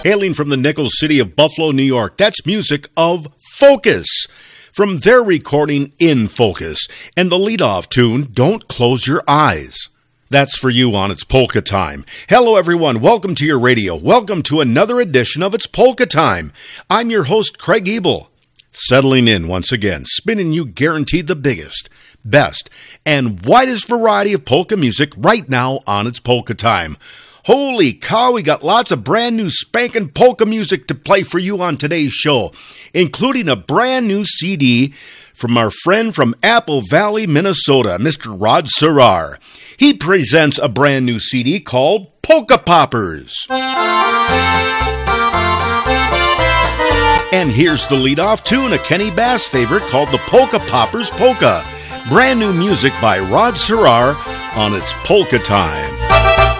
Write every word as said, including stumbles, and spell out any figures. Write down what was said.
hailing from the Nickel City of Buffalo, New York. That's music of Focus, from their recording In Focus, and the lead-off tune, Don't Close Your Eyes. That's for you on It's Polka Time. Hello, everyone. Welcome to your radio. Welcome to another edition of It's Polka Time. I'm your host, Craig Ebel, settling in once again, spinning you guaranteed the biggest, best, and widest variety of polka music right now on It's Polka Time. Holy cow, we got lots of brand new spanking polka music to play for you on today's show, including a brand new C D from our friend from Apple Valley, Minnesota, Mister Rod Serrar. He presents a brand new C D called Polka Poppers. And here's the lead-off tune, a Kenny Bass favorite called the Polka Poppers Polka. Brand new music by Rod Serrar on It's Polka Time.